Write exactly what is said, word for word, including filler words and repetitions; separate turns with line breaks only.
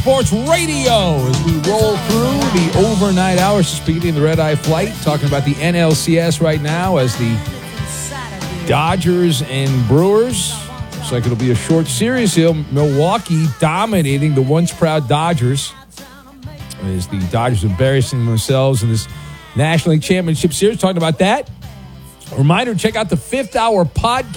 Sports Radio as we roll through the overnight hours. Speaking of the Red Eye Flight, talking about the N L C S right now as the Dodgers and Brewers. Looks like it'll be a short series here. Milwaukee dominating the once proud Dodgers as the Dodgers embarrassing themselves in this National League Championship Series. Talking about that. A reminder, check out the fifth hour podcast.